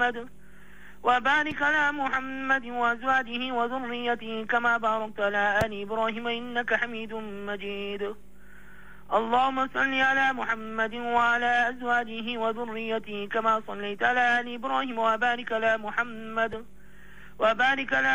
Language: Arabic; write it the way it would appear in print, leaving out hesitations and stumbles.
محمد وبارك على محمد وأزواجه وذريته كما باركت على آل إبراهيم إنك حميد مجيد. اللهم صل على محمد وعلى أزواجه وذريته كما صليت على آل إبراهيم وبارك على محمد وبارك على